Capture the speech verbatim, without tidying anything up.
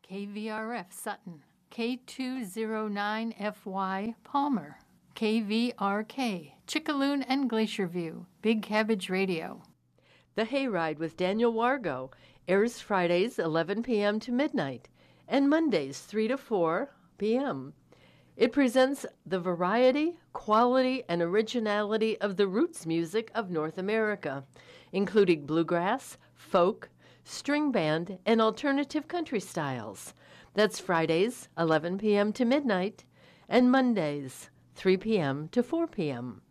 K V R F Sutton, K two oh nine F Y Palmer, K V R K Chickaloon and Glacier View, Big Cabbage Radio. The Hayride with Daniel Wargo airs Fridays eleven p.m. to midnight and Mondays three to four p.m. It presents the variety, quality, and originality of the roots music of North America, including bluegrass, folk, string band, and alternative country styles. That's Fridays eleven p.m. to midnight and Mondays three p.m. to four p.m.